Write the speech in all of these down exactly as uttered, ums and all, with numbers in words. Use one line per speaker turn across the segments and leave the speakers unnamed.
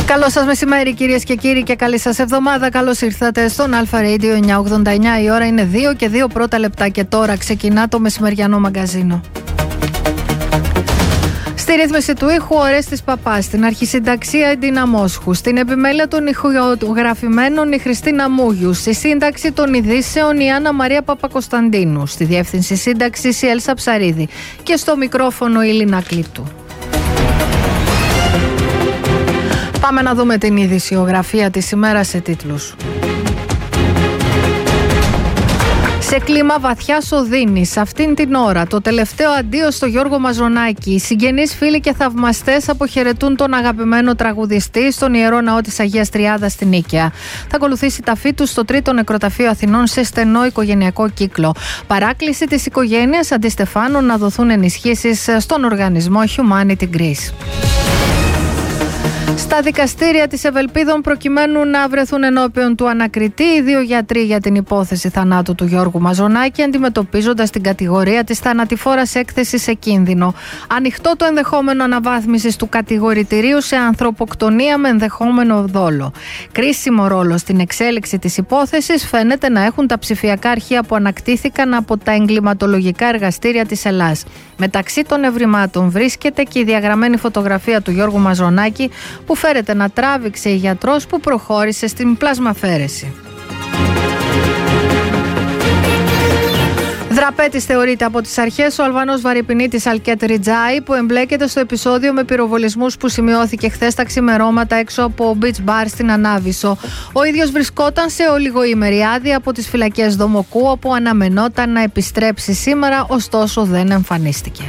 Καλό σας μεσημέρι κυρίες και κύριοι και καλή σας εβδομάδα. Καλώς ήρθατε στον Alpha Radio εννιακόσια ογδόντα εννιά. Η ώρα είναι δύο και δύο πρώτα λεπτά και τώρα ξεκινά το μεσημεριανό μαγκαζίνο. Στη ρύθμιση του ήχου ο Ορέστης Παπάς, στην αρχισυνταξία Εντίνα Μόσχου, στην επιμέλεια των ηχογραφημένων η Χριστίνα Μούγιου, στη σύνταξη των ειδήσεων η Άννα Μαρία Παπακοσταντίνου, στη διεύθυνση σύνταξης η Έλσα Ψαρίδη και στο μικρόφωνο η Λίνα Κλήτου. Πάμε να δούμε την ειδησιογραφία της ημέρας σε τίτλους. Σε κλίμα βαθιάς οδύνης, αυτήν την ώρα, το τελευταίο αντίο στο Γιώργο Μαζονάκη. Οι συγγενείς, φίλοι και θαυμαστές αποχαιρετούν τον αγαπημένο τραγουδιστή στον Ιερό Ναό της Αγίας Τριάδας στην Νίκαια. Θα ακολουθήσει ταφή του στο τρίτο νεκροταφείο Αθηνών σε στενό οικογενειακό κύκλο. Παράκληση της οικογένειας Αντιστεφάνων να δοθούν ενισχύσεις στον οργανισμό Humanity Greece. Στα δικαστήρια της Ευελπίδων, προκειμένου να βρεθούν ενώπιον του ανακριτή, οι δύο γιατροί για την υπόθεση θανάτου του Γιώργου Μαζονάκη, αντιμετωπίζοντας την κατηγορία της θανατηφόρας έκθεσης σε κίνδυνο. Ανοιχτό το ενδεχόμενο αναβάθμισης του κατηγορητηρίου σε ανθρωποκτονία με ενδεχόμενο δόλο. Κρίσιμο ρόλο στην εξέλιξη της υπόθεσης φαίνεται να έχουν τα ψηφιακά αρχεία που ανακτήθηκαν από τα εγκληματολογικά εργαστήρια της Ελλάς. Μεταξύ των ευρημάτων βρίσκεται και η διαγραμμένη φωτογραφία του Γιώργου Μαζονάκη, που φέρεται να τράβηξε η γιατρός που προχώρησε στην πλασμαφαίρεση. Δραπέτης θεωρείται από τις αρχές ο Αλβανός βαρυπινίτης Αλκέτ Ριτζάη, που εμπλέκεται στο επεισόδιο με πυροβολισμούς που σημειώθηκε χθες τα ξημερώματα έξω από beach bar στην Ανάβησο. Ο ίδιος βρισκόταν σε ολιγοήμερη άδεια από τις φυλακές Δομοκού, όπου αναμενόταν να επιστρέψει σήμερα, ωστόσο δεν εμφανίστηκε.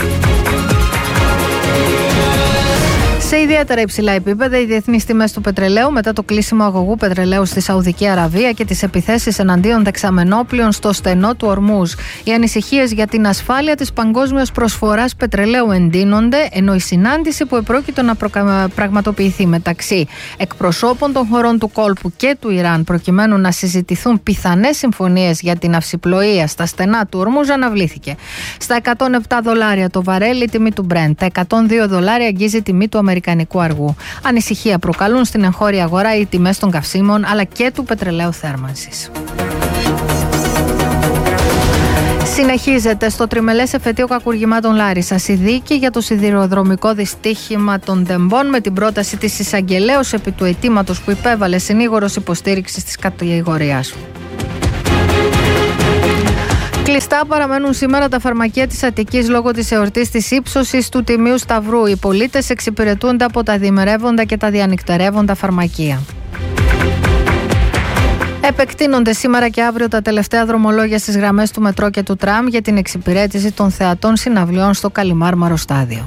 Σε ιδιαίτερα υψηλά επίπεδα, οι διεθνείς τιμές του πετρελαίου μετά το κλείσιμο αγωγού πετρελαίου στη Σαουδική Αραβία και τις επιθέσεις εναντίον δεξαμενόπλων στο στενό του Ορμούζ. Οι ανησυχίες για την ασφάλεια της παγκόσμιας προσφοράς πετρελαίου εντείνονται, ενώ η συνάντηση που επρόκειτο να προκα... πραγματοποιηθεί μεταξύ εκπροσώπων των χωρών του κόλπου και του Ιράν, προκειμένου να συζητηθούν πιθανές συμφωνίες για την αυσιπλοεία στα στενά του Ορμούζ, αναβλήθηκε. Στα εκατόν επτά δολάρια το βαρέλι η τιμή του Brent, τα εκατόν δύο δολάρια αγγίζει η τιμή του Αμερικανικού αργού. Ανησυχία προκαλούν στην εγχώρια αγορά οι τιμές των καυσίμων αλλά και του πετρελαίου θέρμανσης. Συνεχίζεται στο τριμελές εφετείο κακουργημάτων Λάρισσας η δίκη για το σιδηροδρομικό δυστύχημα των Τεμπών, με την πρόταση της εισαγγελέως επί του αιτήματος που υπέβαλε συνήγορος υποστήριξης της κατηγορίας. Κλειστά παραμένουν σήμερα τα φαρμακεία της Αττικής λόγω της εορτής της ύψωσης του Τιμίου Σταυρού. Οι πολίτες εξυπηρετούνται από τα διημερεύοντα και τα διανυκτερεύοντα φαρμακεία. Επεκτείνονται σήμερα και αύριο τα τελευταία δρομολόγια στις γραμμές του μετρό και του τραμ για την εξυπηρέτηση των θεατών συναυλιών στο Καλιμάρμαρο στάδιο.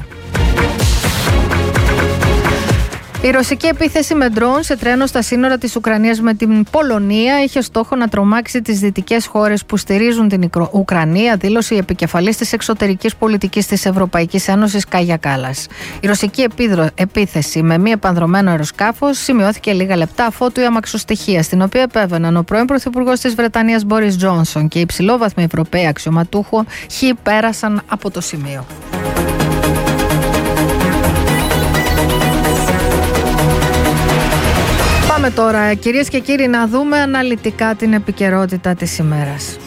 Η ρωσική επίθεση με ντρόουν σε τρένο στα σύνορα της Ουκρανίας με την Πολωνία είχε στόχο να τρομάξει τις δυτικές χώρες που στηρίζουν την Ουκρανία, δήλωσε η επικεφαλής της εξωτερικής πολιτικής της Ευρωπαϊκής Ένωσης Κάγια Κάλλας. Η ρωσική επίθεση με μη επανδρωμένο αεροσκάφος σημειώθηκε λίγα λεπτά αφότου η αμαξοστοιχεία, στην οποία επέβαιναν ο πρώην Πρωθυπουργός της Βρετανίας Μπόρις Τζόνσον και υψηλόβαθμοι Ευρωπαίοι αξιωματούχοι πέρασαν από το σημείο. Πάμε τώρα, κυρίες και κύριοι, να δούμε αναλυτικά την επικαιρότητα της ημέρας.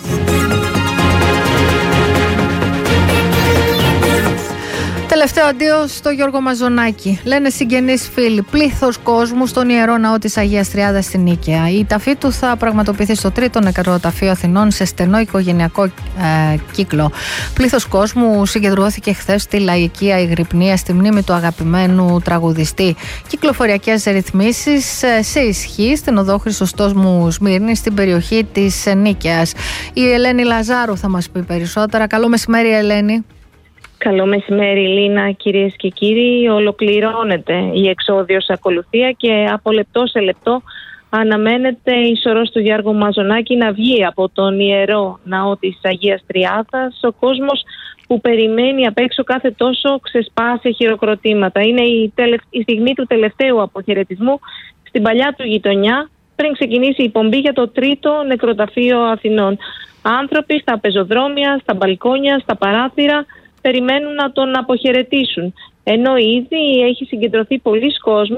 Τελευταίο αντίο στο Γιώργο Μαζονάκη. Λένε συγγενείς, φίλοι, πλήθος κόσμου στον Ιερό Ναό της Αγίας Τριάδας στην Νίκαια. Η ταφή του θα πραγματοποιηθεί στο τρίτο νεκροταφείο Αθηνών σε στενό οικογενειακό ε, κύκλο. Πλήθος κόσμου συγκεντρώθηκε χθες στη λαϊκή Αιγρυπνία στη μνήμη του αγαπημένου τραγουδιστή. Κυκλοφοριακές ρυθμίσεις ε, σε ισχύ στην οδό Χρυσοστόμου Σμύρνη στην περιοχή της Νίκαιας. Η Ελένη Λαζάρου θα μας πει περισσότερα. Καλό μεσημέρι, Ελένη.
Καλό μεσημέρι, Λίνα, κυρίες και κύριοι. Ολοκληρώνεται η εξόδιος ακολουθία και από λεπτό σε λεπτό αναμένεται η σωρός του Γιώργου Μαζονάκη να βγει από τον Ιερό Ναό της Αγίας Τριάδας. Ο κόσμος που περιμένει απ' έξω κάθε τόσο ξεσπάσει χειροκροτήματα. Είναι η, τελευ... η στιγμή του τελευταίου αποχαιρετισμού στην παλιά του γειτονιά, πριν ξεκινήσει η πομπή για το τρίτο νεκροταφείο Αθηνών. Άνθρωποι στα πεζοδρόμια, στα μπαλκόνια, στα παράθυρα περιμένουν να τον αποχαιρετήσουν. Ενώ ήδη έχει συγκεντρωθεί πολλοί κόσμος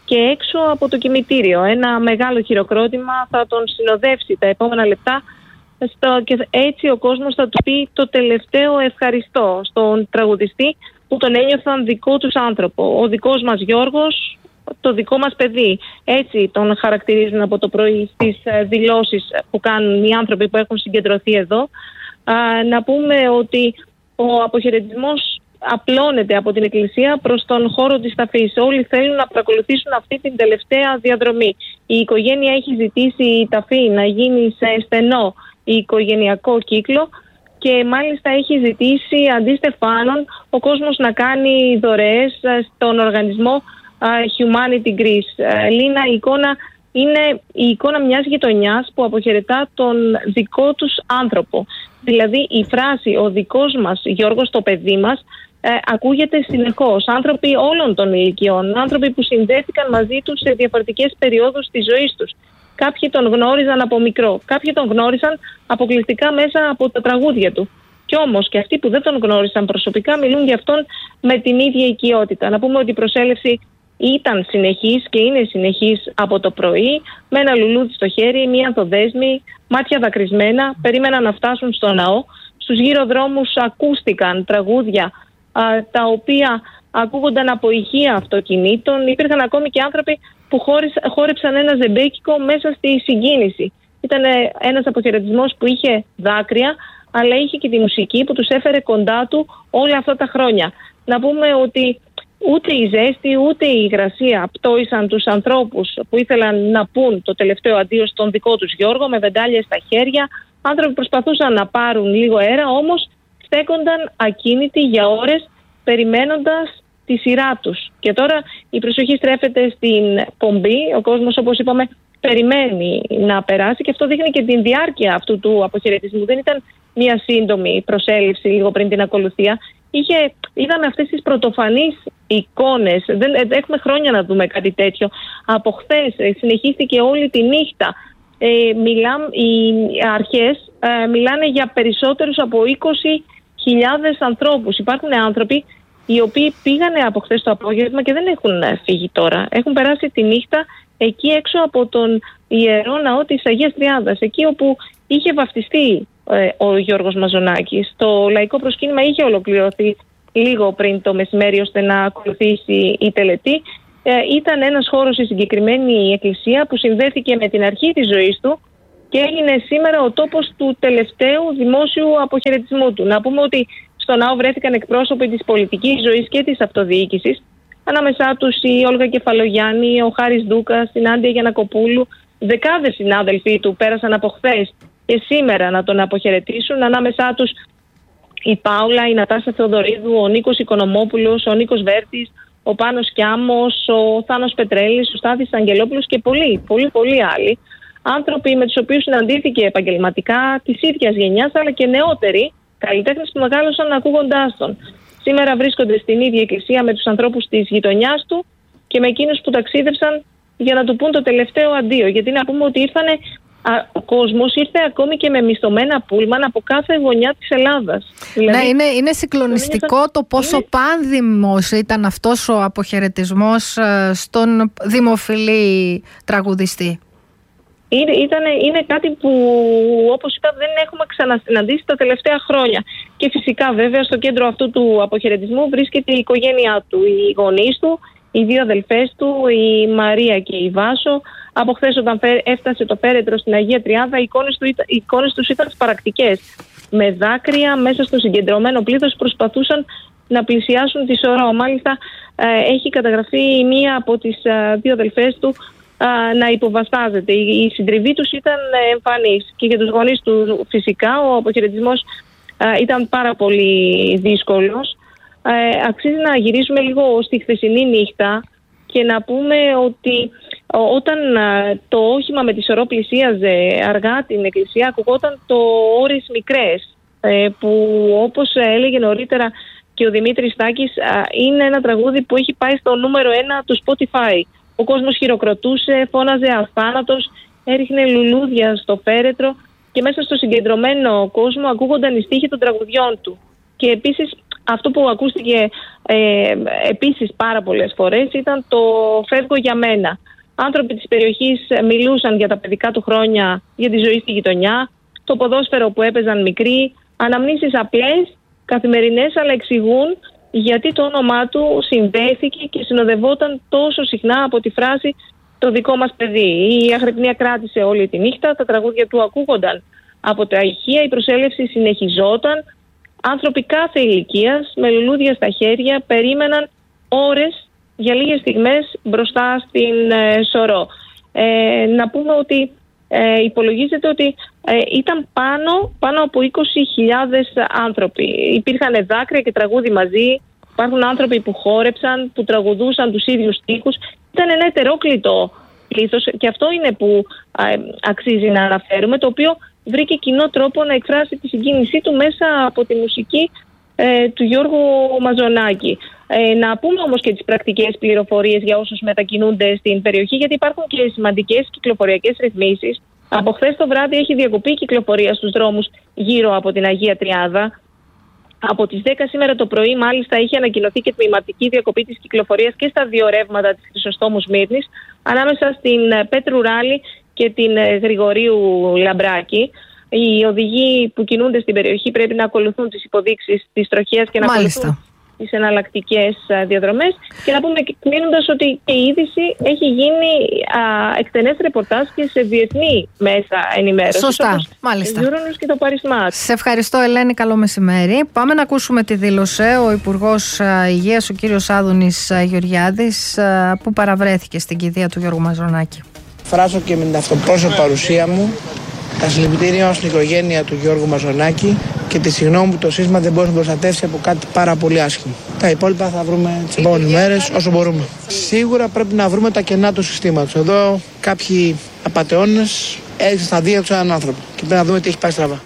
και έξω από το κημητήριο. Ένα μεγάλο χειροκρότημα θα τον συνοδεύσει τα επόμενα λεπτά στο, και έτσι ο κόσμος θα του πει το τελευταίο ευχαριστώ στον τραγουδιστή που τον ένιωθαν δικό τους άνθρωπο. Ο δικός μας Γιώργος, το δικό μας παιδί. Έτσι τον χαρακτηρίζουν από το πρωί στις δηλώσεις που κάνουν οι άνθρωποι που έχουν συγκεντρωθεί εδώ. Α, να πούμε ότι ο αποχαιρετισμός απλώνεται από την Εκκλησία προς τον χώρο της ταφής. Όλοι θέλουν να παρακολουθήσουν αυτή την τελευταία διαδρομή. Η οικογένεια έχει ζητήσει η ταφή να γίνει σε στενό οικογενειακό κύκλο και μάλιστα έχει ζητήσει αντί στεφάνων ο κόσμος να κάνει δωρεές στον οργανισμό Humanity Greece. Λίνα, η εικόνα είναι η εικόνα μιας γειτονιάς που αποχαιρετά τον δικό τους άνθρωπο. Δηλαδή η φράση «ο δικός μας Γιώργος, το παιδί μας» ε, ακούγεται συνεχώς. Άνθρωποι όλων των ηλικιών, άνθρωποι που συνδέθηκαν μαζί τους σε διαφορετικές περιόδους της ζωής τους. Κάποιοι τον γνώριζαν από μικρό, κάποιοι τον γνώρισαν αποκλειστικά μέσα από τα τραγούδια του. Κι όμως και αυτοί που δεν τον γνώρισαν προσωπικά μιλούν για αυτόν με την ίδια οικειότητα. Να πούμε ότι η προσέλευση ήταν συνεχής και είναι συνεχής από το πρωί, με ένα λουλούδι στο χέρι, μία ανθοδέσμη, μάτια δακρυσμένα, περίμεναν να φτάσουν στο ναό. Στους γύρω δρόμους ακούστηκαν τραγούδια α, τα οποία ακούγονταν από ηχεία αυτοκινήτων. Υπήρχαν ακόμη και άνθρωποι που χόρεψαν ένα ζεμπέκικο μέσα στη συγκίνηση. Ήταν ένας αποχαιρετισμός που είχε δάκρυα, αλλά είχε και τη μουσική που τους έφερε κοντά του όλα αυτά τα χρόνια. Να πούμε ότι ούτε η ζέστη ούτε η υγρασία πτώησαν τους ανθρώπους που ήθελαν να πούν το τελευταίο αντίο στον δικό τους Γιώργο με βεντάλιες στα χέρια. Άνθρωποι προσπαθούσαν να πάρουν λίγο αέρα, όμως στέκονταν ακίνητοι για ώρες περιμένοντας τη σειρά τους. Και τώρα η προσοχή στρέφεται στην πομπή. Ο κόσμος, όπως είπαμε, περιμένει να περάσει και αυτό δείχνει και την διάρκεια αυτού του αποχαιρετισμού. Δεν ήταν μια σύντομη προσέλευση λίγο πριν την ακολουθία. Είχε, είδαμε αυτές τις πρωτοφανείς εικόνες. Δεν, έχουμε χρόνια να δούμε κάτι τέτοιο. Από χθες συνεχίστηκε όλη τη νύχτα. Ε, μιλά, οι αρχές ε, μιλάνε για περισσότερους από είκοσι χιλιάδες ανθρώπους. Υπάρχουν άνθρωποι οι οποίοι πήγανε από χθες το απόγευμα και δεν έχουν φύγει τώρα. Έχουν περάσει τη νύχτα εκεί έξω από τον Ιερό Ναό της Αγίας Τριάδας, εκεί όπου είχε βαφτιστεί ε, ο Γιώργος Μαζονάκης. Το λαϊκό προσκύνημα είχε ολοκληρωθεί λίγο πριν το μεσημέρι ώστε να ακολουθήσει η τελετή. Ε, ήταν ένας χώρος, η συγκεκριμένη εκκλησία, που συνδέθηκε με την αρχή της ζωής του και έγινε σήμερα ο τόπος του τελευταίου δημόσιου αποχαιρετισμού του. Να πούμε ότι στο ναό βρέθηκαν εκπρόσωποι της πολιτικής ζωής και της αυτοδιοίκησης. Ανάμεσά τους η Όλγα Κεφαλογιάννη, ο Χάρης Ντούκας, η Νάντια Γιαννακοπούλου. Δεκάδες συνάδελφοί του πέρασαν από χθες και σήμερα να τον αποχαιρετήσουν. Ανάμεσά τους η Πάουλα, η Νατάσα Θεοδωρίδου, ο Νίκος Οικονομόπουλος, ο Νίκος Βέρτης, ο Πάνος Κιάμος, ο Θάνος Πετρέλης, ο Στάθης Αγγελόπουλος και πολλοί, πολλοί, πολλοί άλλοι. Άνθρωποι με τους οποίους συναντήθηκε επαγγελματικά, της ίδιας γενιάς, αλλά και νεότεροι καλλιτέχνες που μεγάλωσαν ακούγοντάς τον. Σήμερα βρίσκονται στην ίδια εκκλησία με τους ανθρώπους της γειτονιάς του και με εκείνους που ταξίδευσαν για να του πούν το τελευταίο αντίο. Γιατί να πούμε ότι ήρθανε, α, ο κόσμος ήρθε ακόμη και με μισθωμένα πούλμαν από κάθε γωνιά της Ελλάδας. Δηλαδή,
ναι, είναι, είναι συγκλονιστικό το πόσο είναι... πάνδημος ήταν αυτός ο αποχαιρετισμός στον δημοφιλή τραγουδιστή.
Είναι, ήτανε, είναι κάτι που, όπως είπα, δεν έχουμε ξανασυναντήσει τα τελευταία χρόνια. Και φυσικά βέβαια στο κέντρο αυτού του αποχαιρετισμού βρίσκεται η οικογένειά του, οι γονείς του, οι δύο αδελφές του, η Μαρία και η Βάσο. Από χθες όταν έφτασε το φέρετρο στην Αγία Τριάδα, οι εικόνες, του, οι εικόνες τους ήταν σπαρακτικές. Με δάκρυα μέσα στο συγκεντρωμένο πλήθος προσπαθούσαν να πλησιάσουν τη σωρό. Μάλιστα ε, έχει καταγραφεί μία από τις ε, δύο αδελφές του να υποβαστάζεται. Η συντριβή τους ήταν εμφανής και για τους γονείς του φυσικά ο αποχαιρετισμός ήταν πάρα πολύ δύσκολος. Αξίζει να γυρίσουμε λίγο στη χθεσινή νύχτα και να πούμε ότι όταν το όχημα με τη σωρό πλησίαζε αργά την εκκλησία ακουγόταν το «Ώρες μικρές» που, όπως έλεγε νωρίτερα και ο Δημήτρης Στάκης, είναι ένα τραγούδι που έχει πάει στο νούμερο ένα του Spotify. Ο κόσμος χειροκροτούσε, φώναζε αθάνατος, έριχνε λουλούδια στο φέρετρο και μέσα στο συγκεντρωμένο κόσμο ακούγονταν οι στίχοι των τραγουδιών του. Και επίσης αυτό που ακούστηκε ε, επίσης πάρα πολλές φορές ήταν το «φεύγω για μένα». Άνθρωποι της περιοχής μιλούσαν για τα παιδικά του χρόνια, για τη ζωή στη γειτονιά, το ποδόσφαιρο που έπαιζαν μικροί, αναμνήσεις απλές, καθημερινές, αλλά εξηγούν γιατί το όνομά του συνδέθηκε και συνοδευόταν τόσο συχνά από τη φράση «το δικό μας παιδί». Η αγρυπνία κράτησε όλη τη νύχτα, τα τραγούδια του ακούγονταν από τα ηχεία, η προσέλευση συνεχιζόταν. Άνθρωποι κάθε ηλικίας με λουλούδια στα χέρια περίμεναν ώρες για λίγες στιγμές μπροστά στην ε, σωρό. Ε, να πούμε ότι ε, υπολογίζεται ότι ε, ήταν πάνω, πάνω από είκοσι χιλιάδες άνθρωποι. Υπήρχαν δάκρυα και τραγούδι μαζί. Υπάρχουν άνθρωποι που χόρεψαν, που τραγουδούσαν τους ίδιους στίχους. Ήταν ένα ετερόκλητο πλήθος και αυτό είναι που ε, αξίζει να αναφέρουμε, το οποίο βρήκε κοινό τρόπο να εκφράσει τη συγκίνησή του μέσα από τη μουσική ε, του Γιώργου Μαζονάκη. Ε, να πούμε όμως και τις πρακτικές πληροφορίες για όσους μετακινούνται στην περιοχή, γιατί υπάρχουν και σημαντικές κυκλοφοριακές ρυθμίσεις. Από χθες το βράδυ έχει διακοπεί η κυκλοφορία στους δρόμους γύρω από την Αγία Τριάδα. Από τις δέκα σήμερα το πρωί, μάλιστα, είχε ανακοινωθεί και τμηματική διακοπή της κυκλοφορίας και στα δύο ρεύματα της Χρυσοστόμου Σμύρνης, ανάμεσα στην Πέτρου Ράλη και την Γρηγορίου Λαμπράκη. Οι οδηγοί που κινούνται στην περιοχή πρέπει να ακολουθούν τις υποδείξεις της τροχέας και να
Μάλιστα.
ακολουθούν τις εναλλακτικές διαδρομές. Και να πούμε κλείνοντας ότι και η είδηση έχει γίνει α, εκτενές ρεπορτάζ και σε διεθνή μέσα ενημέρωσης.
Σωστά, μάλιστα.
Το Euronews και το Paris Match.
Σε ευχαριστώ, Ελένη, καλό μεσημέρι. Πάμε να ακούσουμε τη δήλωσε ο Υπουργός Υγείας, ο κύριος Άδωνης Γεωργιάδης, που παραβρέθηκε στην κηδεία του Γιώργου Μαζονάκη.
Φράζω και με την αυτοπρόσωπη παρουσία μου τα συλληπιτήριά στην οικογένεια του Γιώργου Μαζονάκη και τη συγγνώμη που το σύστημα δεν μπορεί να προστατεύσει από κάτι πάρα πολύ άσχημο. Τα υπόλοιπα θα βρούμε τις επόμενες μέρες όσο μπορούμε. Σίγουρα πρέπει να βρούμε τα κενά του συστήματος. Εδώ κάποιοι απατεώνες έριξαν στα δύο του έναν άνθρωπο και πρέπει να δούμε τι έχει πάει στραβά.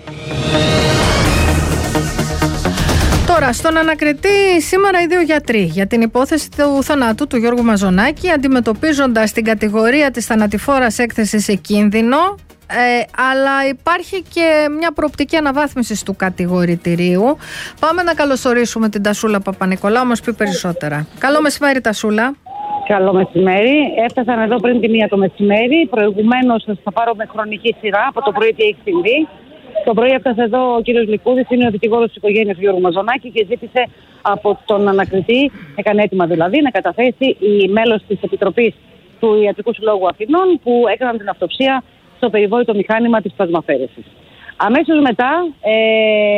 Τώρα, στον ανακριτή σήμερα οι δύο γιατροί για την υπόθεση του θανάτου του Γιώργου Μαζονάκη, αντιμετωπίζοντας την κατηγορία της θανατηφόρας έκθεσης σε κίνδυνο, ε, αλλά υπάρχει και μια προοπτική αναβάθμισης του κατηγορητηρίου. Πάμε να καλωσορίσουμε την Τασούλα Παπα-Νικολάου, μας πει περισσότερα. Καλό μεσημέρι, Τασούλα.
Καλό μεσημέρι. Έφτασαν εδώ πριν τη μία το μεσημέρι. Προηγουμένως θα πάρω με χρονική σειρά από το πρωί τι έχει συμβεί. Το πρωί έφτασε εδώ ο κύριος Λικούδης, είναι ο δικηγόρος της οικογένειας του Γιώργου Μαζονάκη και ζήτησε από τον ανακριτή, έκανε έτοιμα δηλαδή, να καταθέσει η μέλος της Επιτροπής του Ιατρικού Συλλόγου Αθηνών που έκαναν την αυτοψία στο περιβόητο μηχάνημα της πλασμαφέρεσης. Αμέσως μετά... Ε,